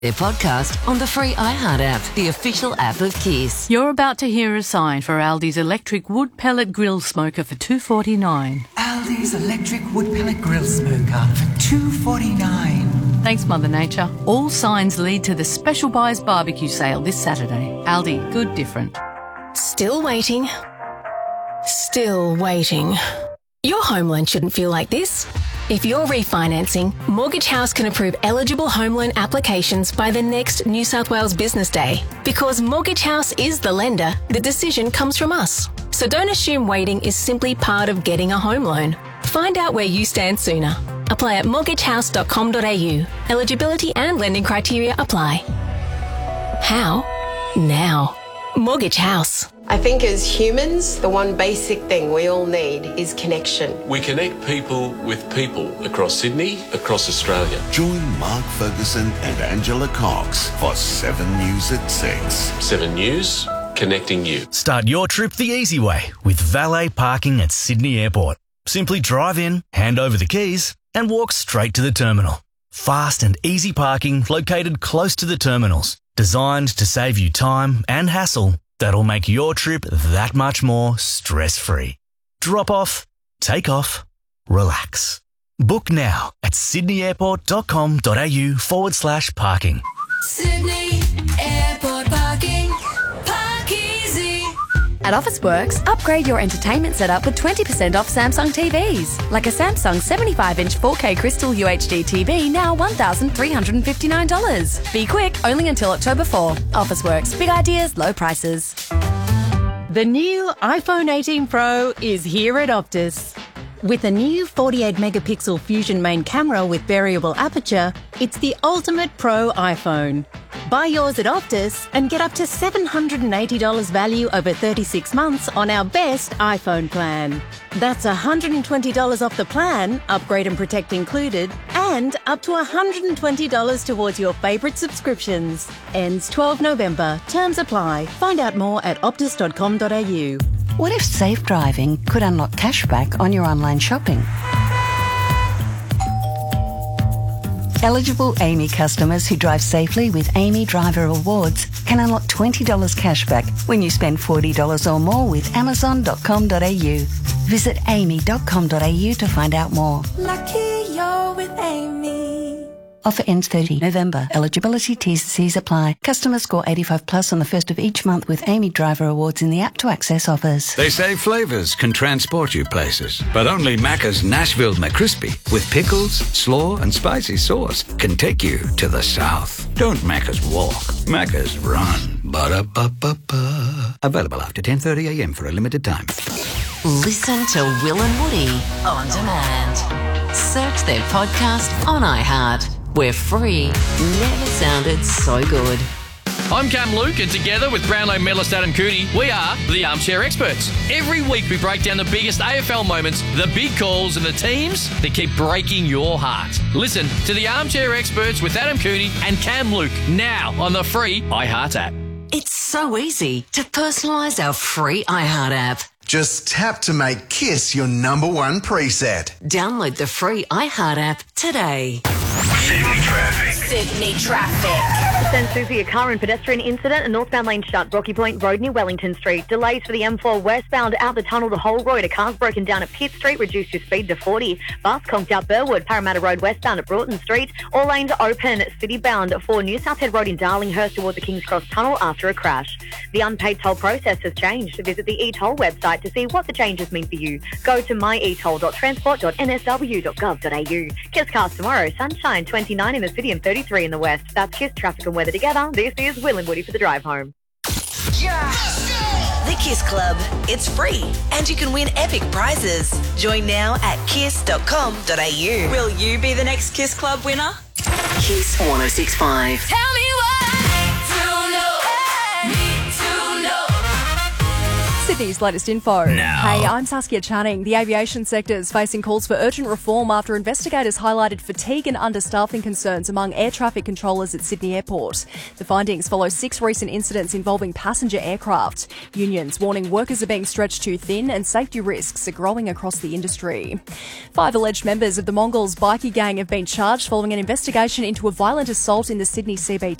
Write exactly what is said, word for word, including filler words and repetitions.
Their podcast on the free iHeart app, the official app of Kiss. You're about to hear a sign for Aldi's electric wood pellet grill smoker for two dollars forty-nine. Aldi's electric wood pellet grill smoker for two dollars forty-nine. Thanks, Mother Nature. All signs lead to the Special Buys barbecue sale this Saturday. Aldi, good different. Still waiting. Still waiting. Your home loan shouldn't feel like this. If you're refinancing, Mortgage House can approve eligible home loan applications by the next New South Wales Business Day. Because Mortgage House is the lender, the decision comes from us. So don't assume waiting is simply part of getting a home loan. Find out where you stand sooner. Apply at mortgage house dot com dot a u. Eligibility and lending criteria apply. How? Now. Mortgage House. I think as humans, the one basic thing we all need is connection. We connect people with people across Sydney, across Australia. Join Mark Ferguson and Angela Cox for seven News at six. seven News, connecting you. Start your trip the easy way with valet parking at Sydney Airport. Simply drive in, hand over the keys, and walk straight to the terminal. Fast and easy parking located close to the terminals. Designed to save you time and hassle that'll make your trip that much more stress-free. Drop off, take off, relax. Book now at sydneyairport.com.au forward slash parking. Sydney Airport Parking. Park easy. At Officeworks, upgrade your entertainment setup with twenty percent off Samsung T Vs. Like a Samsung seventy-five inch four K Crystal U H D T V, now one thousand three hundred fifty-nine dollars. Be quick, only until October fourth. Officeworks, big ideas, low prices. The new iPhone eighteen Pro is here at Optus. With a new forty-eight megapixel Fusion main camera with variable aperture, it's the ultimate pro iPhone. Buy yours at Optus and get up to seven hundred eighty dollars value over thirty-six months on our best iPhone plan. That's one hundred twenty dollars off the plan, upgrade and protect included, and up to one hundred twenty dollars towards your favourite subscriptions. Ends twelfth November. Terms apply. Find out more at optus dot com dot a u. What if safe driving could unlock cashback on your online shopping? Eligible A M I customers who drive safely with A M I Driver Rewards can unlock twenty dollars cashback when you spend forty dollars or more with amazon dot com dot a u. Visit a m i dot com dot a u to find out more. Lucky you're with Amy. Offer ends thirtieth November. Eligibility T's and C's apply. Customers score eighty-five plus on the first of each month with A M I Driver Rewards in the app to access offers. They say flavours can transport you places, but only Macca's Nashville McCrispy with pickles, slaw and spicy sauce can take you to the south. Don't Macca's walk, Macca's run. Ba-da-ba-ba-ba. Available after ten thirty a m for a limited time. Listen to Will and Woody on demand. Search their podcast on iHeart. We're free. Never sounded so good. I'm Cam Luke, and together with Brownlow medalist Adam Cooney, we are the Armchair Experts. Every week we break down the biggest A F L moments, the big calls, and the teams that keep breaking your heart. Listen to the Armchair Experts with Adam Cooney and Cam Luke now on the free iHeart app. It's so easy to personalise our free iHeart app. Just tap to make Kiss your number one preset. Download the free iHeart app today. Sydney traffic. Sydney traffic. Send Susie a car and pedestrian incident. A northbound lane shut. Rocky Point Road near Wellington Street. Delays for the M four westbound out the tunnel to Holroyd. A car's broken down at Pitt Street. Reduce your speed to forty. Bus conked out Burwood. Parramatta Road westbound at Broughton Street. All lanes open. City bound for New South Head Road in Darlinghurst towards the King's Cross Tunnel after a crash. The unpaid toll process has changed. Visit the e-toll website to see what the changes mean for you. Go to my e toll dot transport dot n s w dot gov dot a u. Kiss cars tomorrow. Sunshine twenty-nine in the city and thirty-three in the west. That's Kiss traffic and weather together. This is Will and Woody for the drive home. The Kiss Club. It's free and you can win epic prizes. Join now at kiss dot com dot a u. Will you be the next Kiss Club winner? Kiss one oh six point five. Tell me why. To know. Need to know. Sydney's latest info. Now. Hey, I'm Saskia Channing. The aviation sector is facing calls for urgent reform after investigators highlighted fatigue and understaffing concerns among air traffic controllers at Sydney Airport. The findings follow six recent incidents involving passenger aircraft. Unions warning workers are being stretched too thin and safety risks are growing across the industry. Five alleged members of the Mongols bikie gang have been charged following an investigation into a violent assault in the Sydney C B T